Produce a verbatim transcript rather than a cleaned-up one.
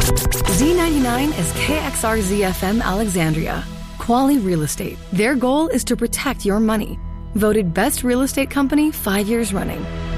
Z ninety-nine is K X R Z F M Alexandria. Quali Real Estate. Their goal is to protect your money. Voted best real estate company five years running.